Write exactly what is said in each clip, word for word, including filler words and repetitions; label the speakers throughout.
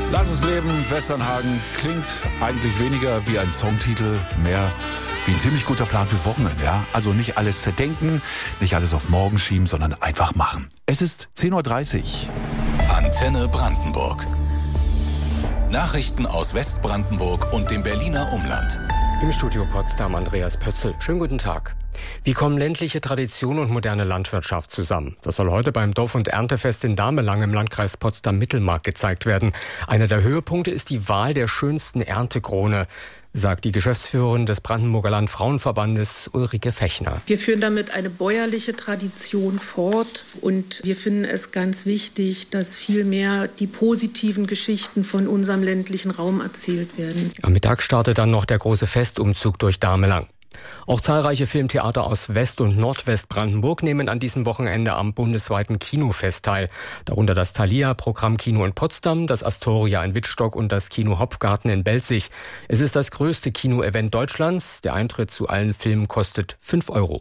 Speaker 1: Lass uns leben, Westernhagen klingt eigentlich weniger wie ein Songtitel, mehr wie ein ziemlich guter Plan fürs Wochenende. Ja? Also nicht alles zerdenken, nicht alles auf morgen schieben, sondern einfach machen. Es ist zehn Uhr dreißig.
Speaker 2: Antenne Brandenburg. Nachrichten aus Westbrandenburg und dem Berliner Umland.
Speaker 3: Im Studio Potsdam Andreas Pötzl. Schönen guten Tag. Wie kommen ländliche Tradition und moderne Landwirtschaft zusammen? Das soll heute beim Dorf- und Erntefest in Damelang im Landkreis Potsdam-Mittelmark gezeigt werden. Einer der Höhepunkte ist die Wahl der schönsten Erntekrone, sagt die Geschäftsführerin des Brandenburger Landfrauenverbandes Ulrike Fechner.
Speaker 4: Wir führen damit eine bäuerliche Tradition fort und wir finden es ganz wichtig, dass viel mehr die positiven Geschichten von unserem ländlichen Raum erzählt werden.
Speaker 3: Am Mittag startet dann noch der große Festumzug durch Damelang. Auch zahlreiche Filmtheater aus West- und Nordwestbrandenburg nehmen an diesem Wochenende am bundesweiten Kinofest teil. Darunter das Thalia Programmkino in Potsdam, das Astoria in Wittstock und das Kino Hopfgarten in Belzig. Es ist das größte Kinoevent Deutschlands. Der Eintritt zu allen Filmen kostet fünf Euro.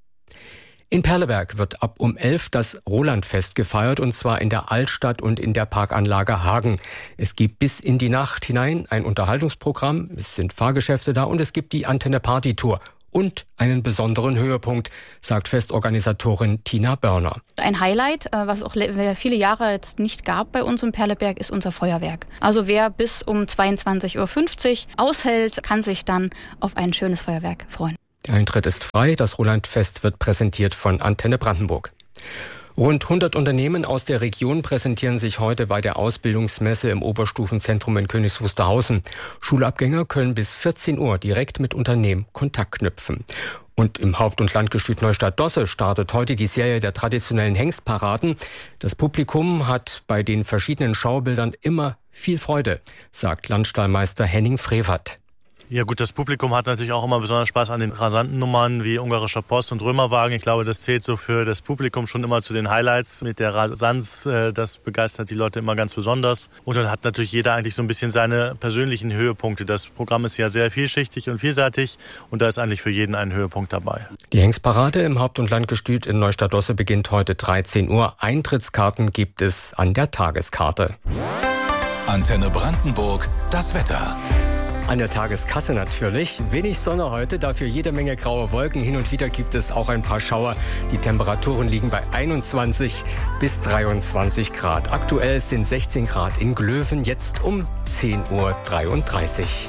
Speaker 3: In Perleberg wird ab um elf das Rolandfest gefeiert, und zwar in der Altstadt und in der Parkanlage Hagen. Es gibt bis in die Nacht hinein ein Unterhaltungsprogramm, es sind Fahrgeschäfte da und es gibt die Antenne Party Tour. Und einen besonderen Höhepunkt, sagt Festorganisatorin Tina Börner.
Speaker 5: Ein Highlight, was auch viele Jahre jetzt nicht gab bei uns im Perleberg, ist unser Feuerwerk. Also wer bis um zweiundzwanzig Uhr fünfzig aushält, kann sich dann auf ein schönes Feuerwerk freuen.
Speaker 3: Der Eintritt ist frei. Das Rolandfest wird präsentiert von Antenne Brandenburg. Rund hundert Unternehmen aus der Region präsentieren sich heute bei der Ausbildungsmesse im Oberstufenzentrum in Königs Wusterhausen. Schulabgänger können bis vierzehn Uhr direkt mit Unternehmen Kontakt knüpfen. Und im Haupt- und Landgestüt Neustadt-Dosse startet heute die Serie der traditionellen Hengstparaden. Das Publikum hat bei den verschiedenen Schaubildern immer viel Freude, sagt Landstallmeister Henning Frevert.
Speaker 6: Ja gut, das Publikum hat natürlich auch immer besonders Spaß an den rasanten Nummern wie ungarischer Post und Römerwagen. Ich glaube, das zählt so für das Publikum schon immer zu den Highlights. Mit der Rasanz, das begeistert die Leute immer ganz besonders. Und dann hat natürlich jeder eigentlich so ein bisschen seine persönlichen Höhepunkte. Das Programm ist ja sehr vielschichtig und vielseitig und da ist eigentlich für jeden ein Höhepunkt dabei.
Speaker 3: Die Hengstparade im Haupt- und Landgestüt in Neustadt-Dosse beginnt heute dreizehn Uhr. Eintrittskarten gibt es an der Tageskarte.
Speaker 2: Antenne Brandenburg, das Wetter.
Speaker 3: An der Tageskasse natürlich. Wenig Sonne heute, dafür jede Menge graue Wolken. Hin und wieder gibt es auch ein paar Schauer. Die Temperaturen liegen bei einundzwanzig bis dreiundzwanzig Grad. Aktuell sind sechzehn Grad in Glöwen, jetzt um zehn Uhr dreiunddreißig.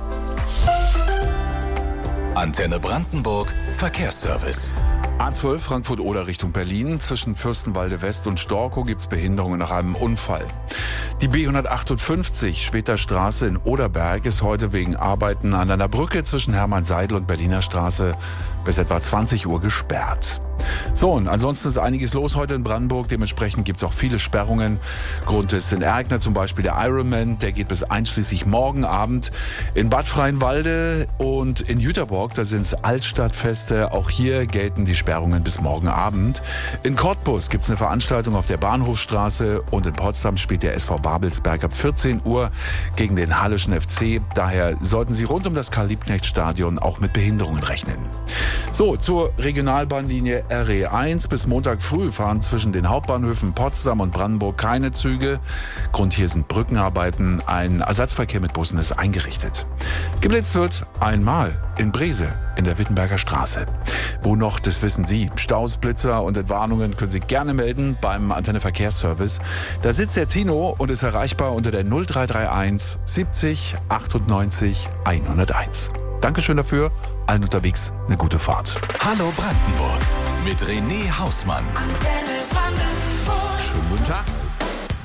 Speaker 2: Antenne Brandenburg, Verkehrsservice.
Speaker 1: A zwölf Frankfurt-Oder Richtung Berlin. Zwischen Fürstenwalde West und Storkow gibt es Behinderungen nach einem Unfall. Die B hundertachtundfünfzig Schwedter Straße in Oderberg ist heute wegen Arbeiten an einer Brücke zwischen Hermann-Seidel und Berliner Straße bis etwa zwanzig Uhr gesperrt. So, und ansonsten ist einiges los heute in Brandenburg. Dementsprechend gibt es auch viele Sperrungen. Grund ist in Erkner zum Beispiel der Ironman. Der geht bis einschließlich morgen Abend. In Bad Freienwalde und in Jüterborg, da sind es Altstadtfeste. Auch hier gelten die Sperrungen bis morgen Abend. In Cottbus gibt es eine Veranstaltung auf der Bahnhofsstraße. Und in Potsdam spielt der S V Babelsberg ab vierzehn Uhr gegen den Halleschen F C. Daher sollten Sie rund um das Karl-Liebknecht-Stadion auch mit Behinderungen rechnen. So, zur Regionalbahnlinie R E eins. Bis Montag früh fahren zwischen den Hauptbahnhöfen Potsdam und Brandenburg keine Züge. Grund hier sind Brückenarbeiten. Ein Ersatzverkehr mit Bussen ist eingerichtet. Geblitzt wird einmal in Brese in der Wittenberger Straße. Wo noch, das wissen Sie. Staus, Blitzer und Entwarnungen können Sie gerne melden beim Antenne Verkehrsservice. Da sitzt der Tino und ist erreichbar unter der null drei drei eins siebzig achtundneunzig hunderteins. Dankeschön dafür. Allen unterwegs eine gute Fahrt.
Speaker 2: Hallo Brandenburg mit René Hausmann.
Speaker 1: Schönen guten Tag.